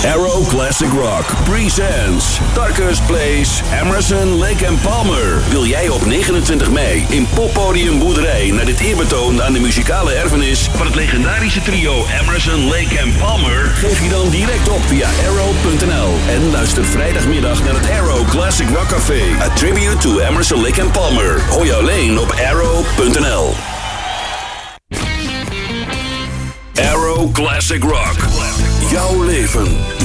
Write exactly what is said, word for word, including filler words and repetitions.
Arrow Classic Rock presents Darkest Place, Emerson, Lake and Palmer. Wil jij op negenentwintig mei in Poppodium Boerderij naar dit eerbetoon aan de muzikale erfenis van het legendarische trio Emerson, Lake and Palmer? Geef je dan direct op via arrow punt n l en luister vrijdagmiddag naar het Arrow Classic Rock Café. A tribute to Emerson, Lake and Palmer. Hoor je alleen op arrow punt n l. Arrow Classic Rock. Jouw leven,